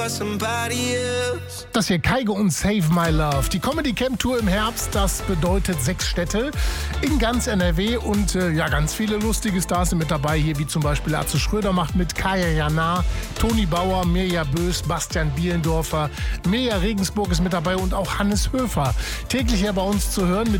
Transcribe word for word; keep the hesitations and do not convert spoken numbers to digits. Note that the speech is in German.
Das hier Kygo und Save My Love. Die Comedy Camp Tour im Herbst, das bedeutet sechs Städte in ganz N R W und äh, ja, ganz viele lustige Stars sind mit dabei hier, wie zum Beispiel Atze Schröder macht mit, Kaya Jana, Toni Bauer, Mirja Bös, Bastian Bielendorfer, Mirja Regensburg ist mit dabei und auch Hannes Höfer. Täglich hier bei uns zu hören mit